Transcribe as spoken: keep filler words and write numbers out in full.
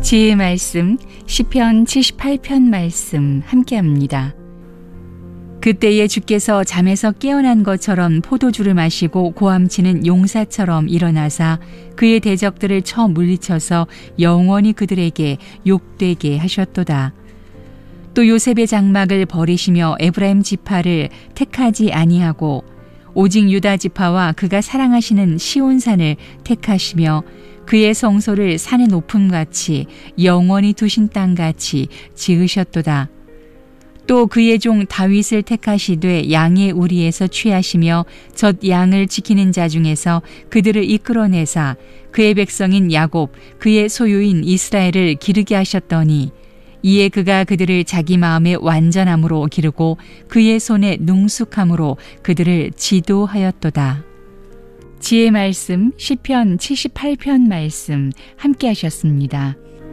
지혜의 말씀 시편 칠십팔 편 말씀 함께합니다. 그때에 주께서 잠에서 깨어난 것처럼 포도주를 마시고 고함치는 용사처럼 일어나사 그의 대적들을 쳐 물리쳐서 영원히 그들에게 욕되게 하셨도다. 또 요셉의 장막을 버리시며 에브라임 지파를 택하지 아니하고 오직 유다 지파와 그가 사랑하시는 시온산을 택하시며 그의 성소를 산의 높음같이 영원히 두신 땅같이 지으셨도다. 또 그의 종 다윗을 택하시되 양의 우리에서 취하시며 젖 양을 지키는 자 중에서 그들을 이끌어내사 그의 백성인 야곱 그의 소유인 이스라엘을 기르게 하셨더니 이에 그가 그들을 자기 마음의 완전함으로 기르고 그의 손의 능숙함으로 그들을 지도하였도다. 지혜의 말씀 시편 칠십팔 편 말씀 함께 하셨습니다.